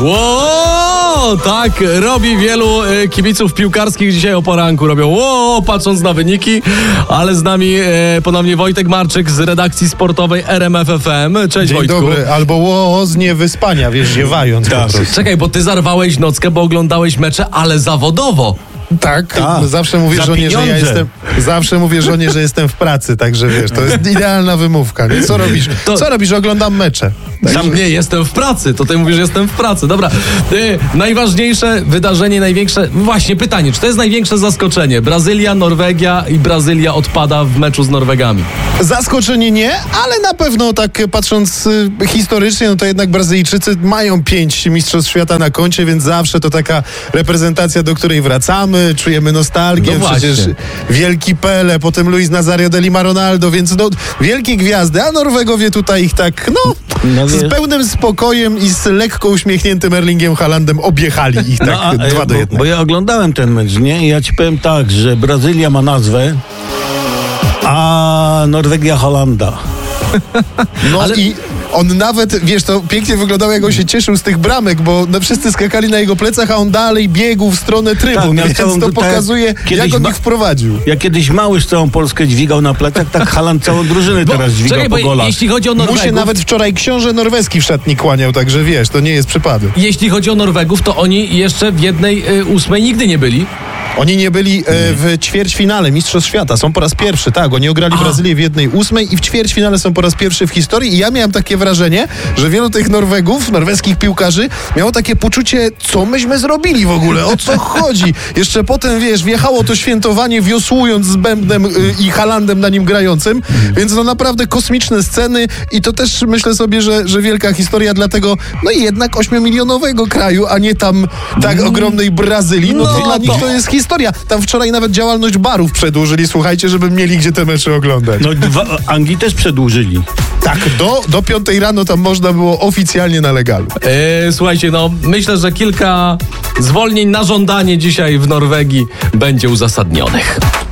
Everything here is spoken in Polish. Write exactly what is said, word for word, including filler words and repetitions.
Ło, tak robi wielu e, kibiców piłkarskich dzisiaj o poranku. Robią ło, patrząc na wyniki, ale z nami e, ponownie Wojtek Marczyk z redakcji sportowej R M F F M. Cześć, Dzień Wojtku. dobry, albo ło z niewyspania, wiesz, ziewając. Tak. Czekaj, bo ty zarwałeś nockę, bo oglądałeś mecze, ale zawodowo. Tak, Ta, zawsze mówię za żonie, że ja pieniądze. jestem. Zawsze mówię żonie, że jestem w pracy, także wiesz, to jest idealna wymówka. Nie? Co robisz? To- Co robisz? Oglądam mecze. Sam nie, jestem w pracy. To ty mówisz, że jestem w pracy. Dobra. Y, najważniejsze wydarzenie, największe... Właśnie pytanie, czy to jest największe zaskoczenie? Brazylia, Norwegia i Brazylia odpada w meczu z Norwegami. Zaskoczenie nie, ale na pewno tak patrząc y, historycznie, no to jednak Brazylijczycy mają pięć mistrzostw świata na koncie, więc zawsze to taka reprezentacja, do której wracamy, czujemy nostalgię, No właśnie. przecież wielki Pele, potem Luis Nazario de Lima Ronaldo, więc no wielkie gwiazdy, a Norwegowie tutaj ich tak, no, No z wie- pełnym spokojem i z lekko uśmiechniętym Erlingiem Haalandem objechali ich tak No, a, dwa do bo, jednego. bo ja oglądałem ten mecz, nie? I ja ci powiem tak, że Brazylia ma nazwę, a Norwegia Holanda. No Ale- i on nawet, wiesz, to pięknie wyglądało, jak on się cieszył z tych bramek, bo no, wszyscy skakali na jego plecach, a on dalej biegł w stronę trybun, miał więc całą to tutaj- pokazuje, kiedyś jak on ma- ich wprowadził. Ja kiedyś Małysz całą Polskę dźwigał na plecach, tak Haaland całą drużynę teraz dźwigał Czekaj, po bo golach. jeśli chodzi o Mu się Norwegów... nawet wczoraj książę norweski w szatni kłaniał, także wiesz, to nie jest przypadek. Jeśli chodzi o Norwegów, to oni jeszcze w jednej y, ósmej nigdy nie byli. Oni nie byli e, w ćwierćfinale Mistrzostw Świata, są po raz pierwszy, tak, oni ograli A. Brazylię w jednej ósmej i w ćwierćfinale są po raz pierwszy w historii i ja miałem takie wrażenie, że wielu tych Norwegów, norweskich piłkarzy miało takie poczucie, co myśmy zrobili w ogóle, o co chodzi. Jeszcze potem, wiesz, wjechało to świętowanie wiosłując z bębnem y, i Haalandem na nim grającym, więc no naprawdę kosmiczne sceny i to też myślę sobie, że, że wielka historia dla tego, no i jednak ośmiomilionowego kraju, a nie tam tak ogromnej Brazylii, no, No to dla nich to- to jest historia. Tam wczoraj nawet działalność barów przedłużyli, słuchajcie, żeby mieli gdzie te mecze oglądać. No dwa, Anglii też przedłużyli. Tak, do, do piątej rano tam można było oficjalnie na legalu. E, słuchajcie, no myślę, że kilka zwolnień na żądanie dzisiaj w Norwegii będzie uzasadnionych.